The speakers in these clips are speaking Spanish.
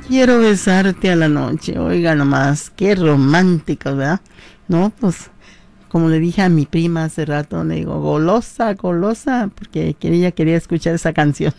Quiero besarte a la noche. Oiga nomás, qué romántico, ¿verdad? No, pues, como le dije a mi prima hace rato, le digo, golosa, golosa, porque ella quería escuchar esa canción.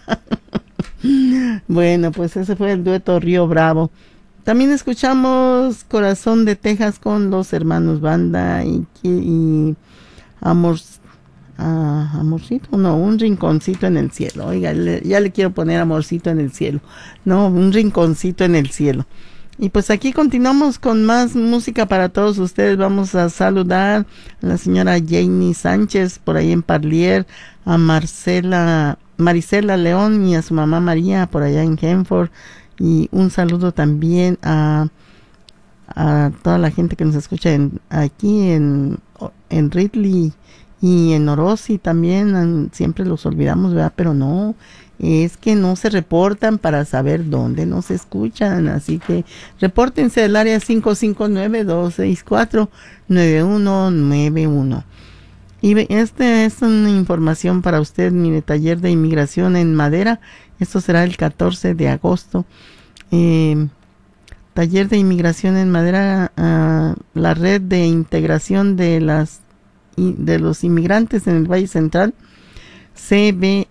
Bueno, pues ese fue el dueto Río Bravo. También escuchamos Corazón de Texas con los hermanos Banda y Amor, Amorcito, no, Un Rinconcito en el Cielo. Oiga, ya le quiero poner Amorcito en el Cielo. No, Un Rinconcito en el Cielo. Y pues aquí continuamos con más música para todos ustedes. Vamos a saludar a la señora Janie Sánchez por ahí en Parlier, a Marisela León y a su mamá María por allá en Henford. Y un saludo también a toda la gente que nos escucha aquí en Ridley y en Orosi también. Siempre los olvidamos, ¿verdad? Pero no, es que no se reportan para saber dónde nos escuchan. Así que repórtense al área 559-264-9191. Y esta es una información para usted, mire, taller de inmigración en Madera. Esto será el 14 de agosto. Taller de inmigración en Madera, la red de integración de los inmigrantes en el Valle Central, CBIIC,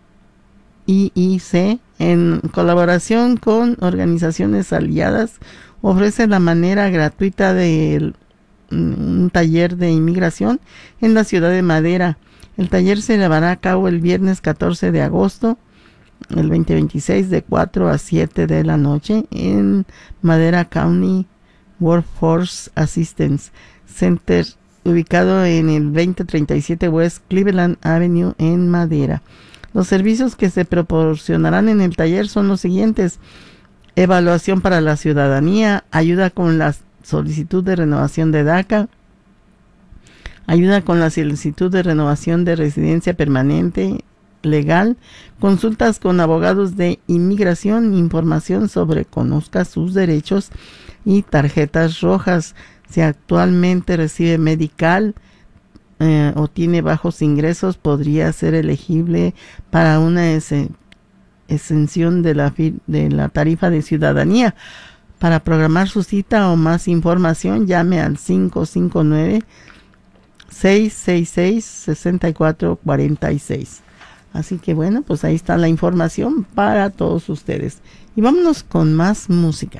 en colaboración con organizaciones aliadas, ofrece la manera gratuita de un taller de inmigración en la ciudad de Madera. El taller se llevará a cabo el viernes 14 de agosto, el 2026, de 4 a 7 de la noche en Madera County Workforce Assistance Center, ubicado en el 2037 West Cleveland Avenue en Madera. Los servicios que se proporcionarán en el taller son los siguientes: evaluación para la ciudadanía, ayuda con la solicitud de renovación de DACA, ayuda con la solicitud de renovación de residencia permanente legal, consultas con abogados de inmigración, información sobre conozca sus derechos y tarjetas rojas. Si actualmente recibe medical o tiene bajos ingresos, podría ser elegible para una exención de la tarifa de ciudadanía. Para programar su cita o más información, llame al 559-666-6446. Así que bueno, pues ahí está la información para todos ustedes. Y vámonos con más música.